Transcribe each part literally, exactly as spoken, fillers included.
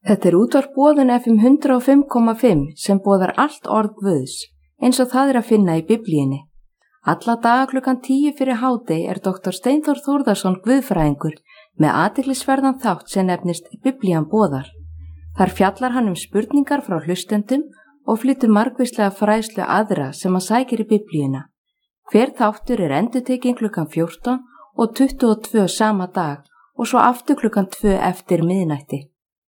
Þetta er útvarp Boðun F M hundrað og fimm komma fimm sem boðar allt orð Guðs, eins og það er að finna í Biblíunni. Alla daga klukkan tíu fyrir hádegi er doktor Steinþór Þórðarson guðfræðingur með athyglisverðan þátt sem nefnist Biblían boðar. Þar fjallar hann um spurningar frá hlustendum og flytur margvíslega fræðslu aðra sem að sækir í Biblíuna. Hver þáttur er endurtekinn klukkan fjórtán og tuttugu og tvö sama dag og svo aftur klukkan tvö eftir miðnætti.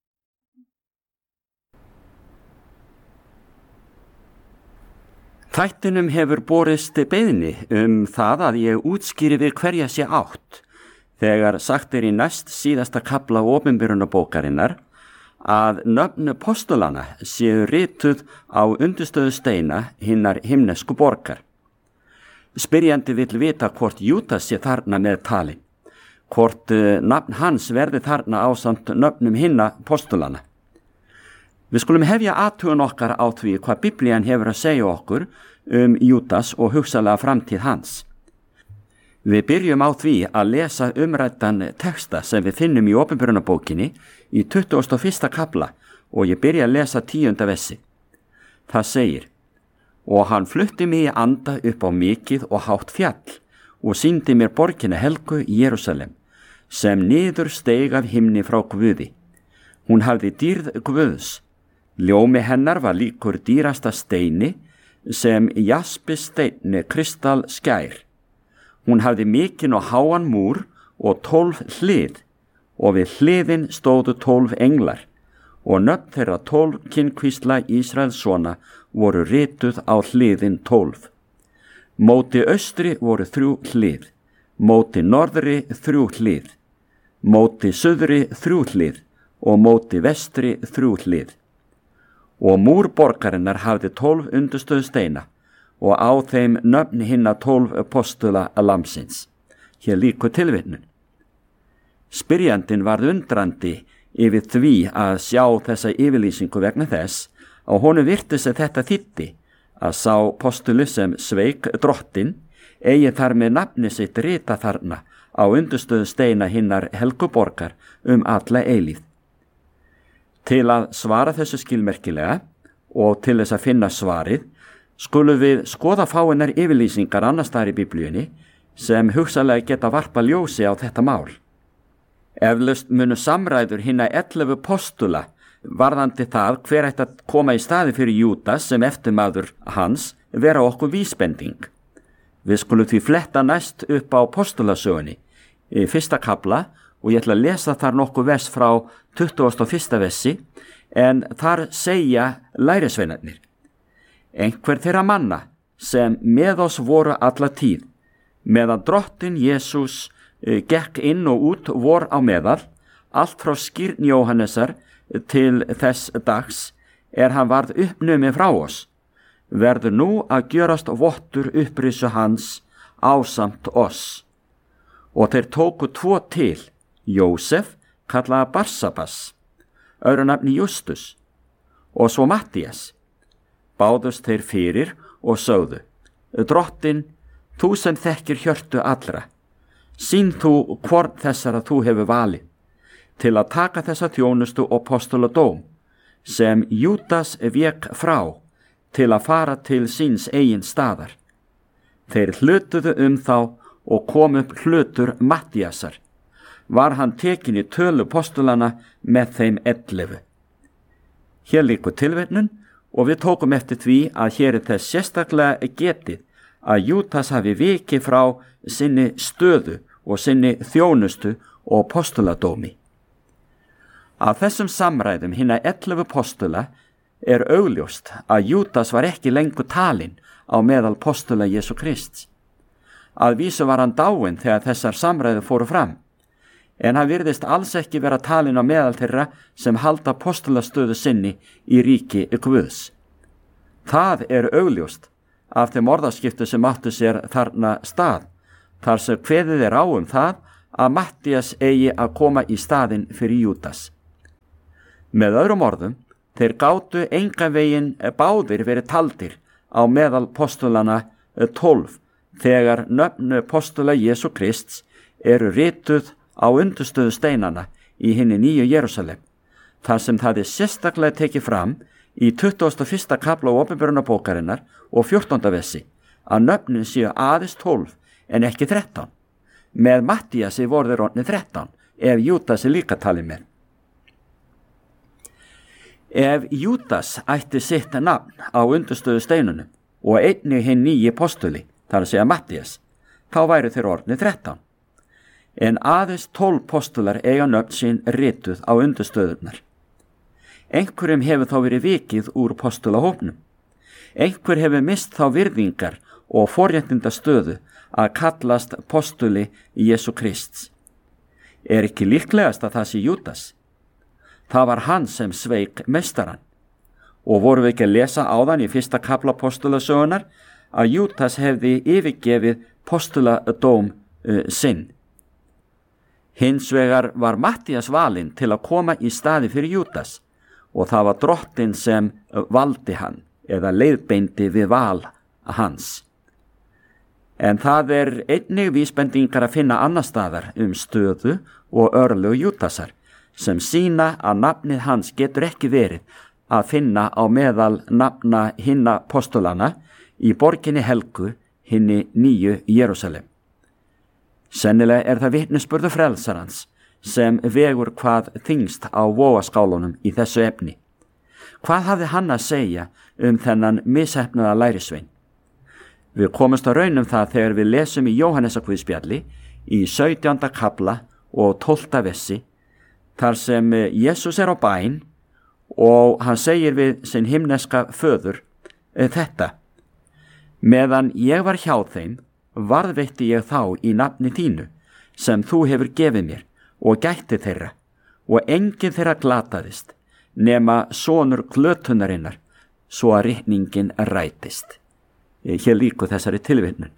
Þættinum hefur borist beiðni um það að ég útskýri við hverja sé átt þegar sagt er í næst síðasta kafla opinberunarbókarinnar að nöfn postulana séu rituð á undirstöðu steina hinnar himnesku borgar. Spyrjandi vill vita hvort Júdas sé þarna með talin, hvort nafn hans verði þarna ásamt nöfnum hinna postulana. Við skulum hefja athugun okkar á því hvað Biblían hefur að segja okkur um Júdas og hugsanlega framtíð hans. Við byrjum á því að lesa umræddan texta sem við finnum í opinberunarbókinni í tuttugasta og fyrsta kafla og ég byrja að lesa tíunda versi. Það segir: Og hann flutti mig í anda upp á mikið og hátt fjall og sýndi mér borgina helgu í Jerúsalem, sem niður steig af himni frá Guði. Hún hafði dýrð Guðs. Ljómi hennar var líkur dýrasta steini sem jaspisteini kristall skær. Hún hafði mikinn og háan múr og tólf hlið og við hliðin stóðu tólf englar og nöfn þeirra tólf kynkvísla Ísraelssona voru rituð á hliðin tólf. Móti austri voru þrjú hlið, móti norðri þrjú hlið, móti suðri þrjú hlið og móti vestri þrjú hlið. Og múr borgarinnar hafði tólf undirstöðu steina og á þeim nöfn hinna tólf postula lamsins. Hér lýkur tilvitnun. Spyrjandinn varð undrandi yfir því að sjá þessa yfirlýsingu vegna þess að honum virtist að þetta þýddi að sá postulu sem sveik drottin eigi þar með nafni sitt rita þarna á undirstöðu steina hinnar helgu borgar um alla eilíð. Til að svara þessu skilmerkilega og til þess að finna svarið skulum við skoða fáeinar yfirlýsingar annars staðar í Biblíunni sem hugsanlega geta varpa ljósi á þetta mál. Eflaust munu samræður hinna ellefu postula varðandi það hver ætti að koma í staði fyrir Júdas sem eftirmaður hans vera okkur vísbending. Við skulum því fletta næst upp á postulasögunni í fyrsta kafla og ég ætla að lesa þar nokkuð vers frá tuttugasta og fyrsta versi, en þar segja lærisveinarnir: Einhver þeirra manna sem með oss voru alla tíð, meðan drottin Jesús uh, gekk inn og út vor á meðal, allt frá skírn Jóhannesar til þess dags er hann varð uppnumið frá oss, verður nú að gjörast vottur upprisu hans ásamt oss. Og þeir tóku tvo til, Jósef, kallaða Barsabas, öðru nafni Justus, og svo Mattías. Báðust þeir fyrir og sögðu: Drottin, þú sem þekkir hjörtu allra, sýn þú hvorn þessara þú hefur valið, til að taka þessa þjónustu og postuladóm, sem Júdas vék frá, til að fara til síns eigin staðar. Þeir hlutuðu um þá og kom upp hlutur Mattíasar. Var hann tekin í tölu postulana með þeim ellefu. Hér lýkur tilvitnun og við tókum eftir því að hér er þess sérstaklega getið að Júdas hafi vikið frá sinni stöðu og sinni þjónustu og postuladómi. Af þessum samræðum hinna ellefu postula er augljóst að Júdas var ekki lengur talinn á meðal postula Jesú Krists. Að vísu var hann dáinn þegar þessar samræður fóru fram, en hann virðist alls ekki vera talinn á meðal þeirra sem halda postulastöðu sinni í ríki Guðs. Það er augljóst af þeim orðaskiptu sem áttu sér þarna stað, þar sem kveðið er á um það að Mattías eigi að koma í staðinn fyrir Júdas. Með öðrum orðum, þeir gátu engan veginn báðir verið taldir á meðal postulana tólf þegar nöfnu postula Jesú Krists eru rituð á undirstöðu steinana í hinni nýju Jerúsalem, þar sem það er sérstaklega tekið fram í tuttugasta og fyrsta kafla opinberunarbókarinnar og fjórtánda versi að nöfnin séu aðeins tólf en ekki þrettán. Með Mattíasi voru þeir orðnir þrettán ef Júdas er líka talið með. Ef Júdas ætti sitt nafn á undirstöðu steinunum og einnig hinn nýji postuli, þar að segja Mattías, þá væru þeir orðnir þrettán. En aðeins tólf postular eiga nöfn sín rituð á undirstöðurnar. Einhverjum hefur þá verið vikið úr postulahópnum. Einhver hefur mist þá virðingar og forréttinda stöðu að kallast postuli Jesú Krists. Er ekki líklegast að það sé Júdas? Það var hann sem sveik meistarann. Og voru við ekki að lesa áðan í fyrsta kafla postulasögunar að Júdas hefði yfirgefið postuladóm uh, sinn. Hins vegar var Mattías valinn til að koma í staði fyrir Júdas og það var drottinn sem valdi hann eða leiðbeindi við val hans. En það er einnig vísbendingar að finna annar staðar um stöðu og örlög Júdasar sem sína að nafnið hans getur ekki verið að finna á meðal nafna hinna postulana í borginni helgu hinni nýju Jerúsalem. Sennilega er það vitnisburður frelsarans sem vegur hvað þyngst á vogaskálunum í þessu efni. Hvað hafði hann að segja um þennan misheppnaða lærisvein? Við komumst á raun um það þegar við lesum í Jóhannesarguðspjalli í sautjánda kafla og tólfta versi, þar sem Jesús er á bæn og hann segir við sinn himneska föður þetta: meðan ég var hjá þeim, varðveitti ég þá í nafni þínu, sem þú hefur gefið mér, og gætti þeirra, og enginn þeirra glataðist, nema sonur glötunarinnar, svo að ritningin rætist. Hér líku þessari tilvitnun.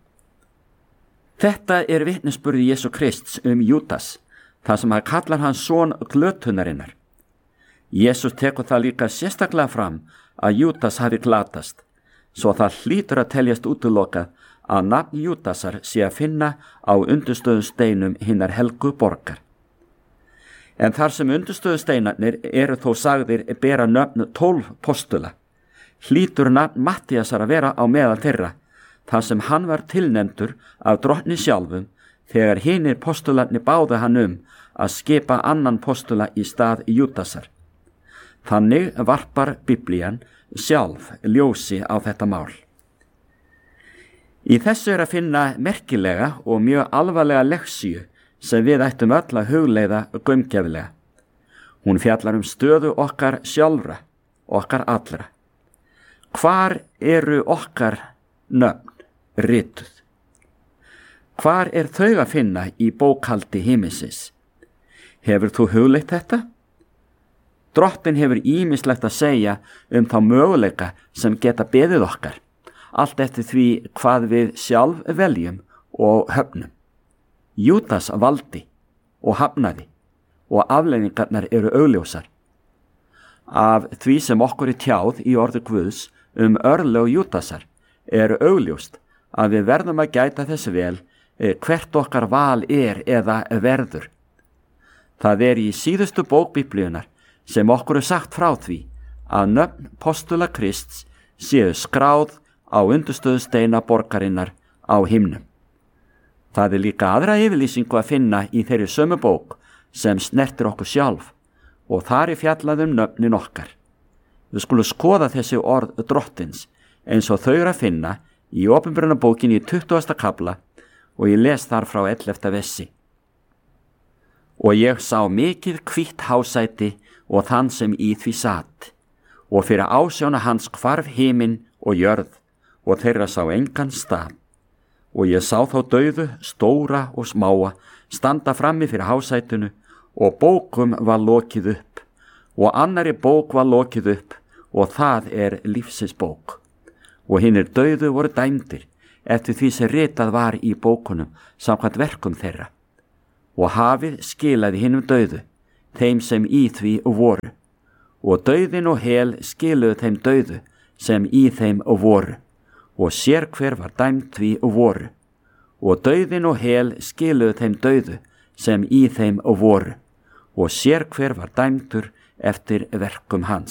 Þetta er vitnisburði Jesú Krists um Júdas, þar sem hann kallar hann son glötunarinnar. Jesús tekur það líka sérstaklega fram að Júdas hafi glatast, svo það hlýtur að teljast útilokað að nafn Júdasar sé að finna á undirstöðu steinum hinnar helgu borgar. En þar sem undirstöðu steinarnir eru þó sagðir bera nöfn tólf postula, hlýtur nafn Mattíasar að vera á meðal þeirra, þar sem hann var tilnefndur af drottni sjálfum þegar hinir postularnir báðu hann um að skipa annan postula í stað Júdasar. Þannig varpar Biblían sjálf ljósi á þetta mál. Í þessu er að finna merkilega og mjög alvarlega leksíu sem við ættum öll að hugleiða gaumgæfilega. Hún fjallar um stöðu okkar sjálfra, okkar allra. Hvar eru okkar nöfn rituð? Hvar er þau að finna í bókhaldi himinsins? Hefur þú hugleitt þetta? Drottinn hefur ýmislegt að segja um þá möguleika sem geta beðið okkar, allt eftir því hvað við sjálf veljum og höfnum. Júdas valdi og hafnaði og afleiðingarnar eru augljósar. Af því sem okkur er tjáð í orði Guðs um örlög Júdasar eru augljóst að við verðum að gæta þess vel hvert okkar val er eða verður. Það er í síðustu bók Biblíunar sem okkur er sagt frá því að nöfn postula Krists séu skráð á undirstöðu steina borgarinnar á himnum. Það er líka aðra yfirlýsingu að finna í þeirri sömu bók sem snertir okkur sjálf og þar er fjallað um nöfnin okkar. Við skulum skoða þessi orð drottins eins og þau eru að finna í opinberunarbókinni í tuttugasta kafla og ég les þar frá ellefta versi. Og ég sá mikið hvítt hásæti og þann sem í því sat, og fyrir ásjóna hans hvarf himinn og jörð, og þeirra sá engan stað. Og ég sá þá dauðu, stóra og smáa, standa frammi fyrir hásætinu, og bókum var lokið upp, og annari bók var lokið upp, og það er lífsins bók. Og hinnir dauðu voru dæmdir, eftir því sem ritað var í bókunum, samkvæmt verkum þeirra. Og hafið skilaði hinnum dauðu, þeim sem í því voru, og dauðin og hel skiluðu þeim dauðu, sem í þeim voru, og sér hver var dæmt því voru, og dauðin og hel skiluðu þeim dauðu, sem í þeim voru, og sér hver var dæmdur eftir verkum hans.